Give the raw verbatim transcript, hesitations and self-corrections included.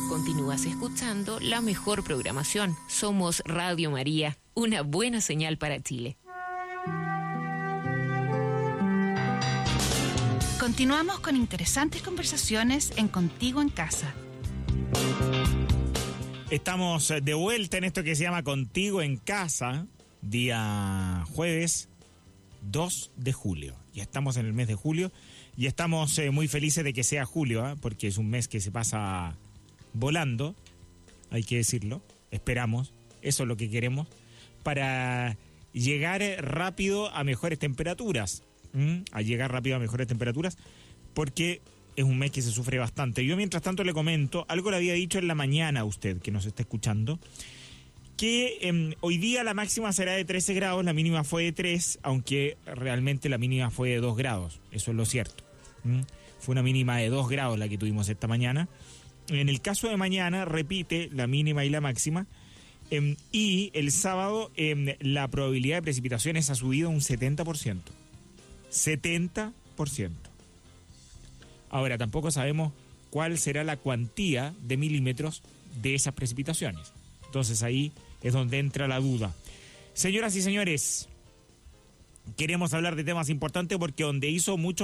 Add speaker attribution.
Speaker 1: Continúas escuchando la mejor programación. Somos Radio María, una buena señal para Chile.
Speaker 2: Continuamos con interesantes conversaciones en Contigo en Casa.
Speaker 3: Estamos de vuelta en esto que se llama Contigo en Casa, día jueves dos de julio. Ya estamos en el mes de julio y estamos eh, muy felices de que sea julio, ¿eh? Porque es un mes que se pasa volando, hay que decirlo. Esperamos, eso es lo que queremos, para llegar rápido a mejores temperaturas. ¿Mm? A llegar rápido a mejores temperaturas, porque es un mes que se sufre bastante. Yo mientras tanto le comento, algo le había dicho en la mañana a usted que nos está escuchando, que eh, hoy día la máxima será de trece grados, la mínima fue de tres, aunque realmente la mínima fue de dos grados, eso es lo cierto. ¿Mm? Fue una mínima de dos grados la que tuvimos esta mañana. En el caso de mañana, repite la mínima y la máxima, eh, y el sábado eh, la probabilidad de precipitaciones ha subido un setenta por ciento. setenta por ciento. Ahora, tampoco sabemos cuál será la cuantía de milímetros de esas precipitaciones. Entonces ahí es donde entra la duda. Señoras y señores, queremos hablar de temas importantes porque donde hizo mucho